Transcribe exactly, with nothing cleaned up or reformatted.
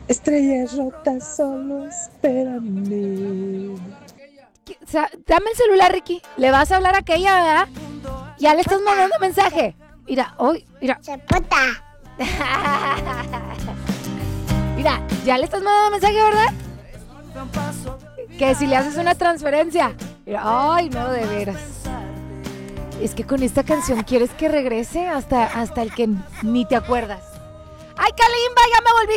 Estrellas rotas, solo espérame. O sea, dame el celular, Ricky. Le vas a hablar a aquella, ¿verdad? Ya le estás mandando mensaje. Mira, hoy, mira. Chapota. Mira, ya le estás mandando mensaje, ¿verdad? Que si le haces una transferencia. Mira, ay, no, de veras. Es que con esta canción quieres que regrese hasta, hasta el que ni te acuerdas. ¡Ay, Kalimba! Ya me volví